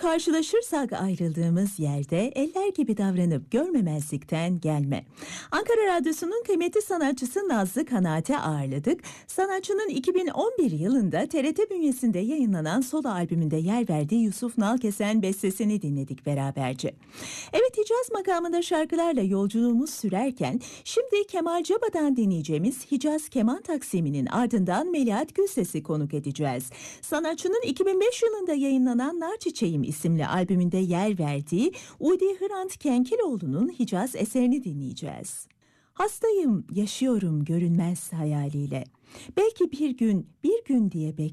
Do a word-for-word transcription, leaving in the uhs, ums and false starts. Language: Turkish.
karşılaşırsak ayrıldığımız yerde eller gibi davranıp görmemezlikten gelme. Ankara Radyosu'nun kıymetli sanatçısı Nazlı Kanaat'i ağırladık. Sanatçının iki bin on bir yılında T R T bünyesinde yayınlanan solo albümünde yer verdiği Yusuf Nalkesen bestesini dinledik beraberce. Evet, Hicaz makamında şarkılarla yolculuğumuz sürerken şimdi Kemal Caba'dan dinleyeceğimiz Hicaz Keman Taksimi'nin ardından Melahat Gülses'i konuk edeceğiz. Sanatçının iki bin beş yılında yayınlanan Nar Çiçeğim isimli albümünde yer verdiği Udi Hrant Kenkiloğlu'nun Hicaz eserini dinleyeceğiz. Hastayım, yaşıyorum görünmez hayaliyle. Belki bir gün, bir gün diye bekliyorum.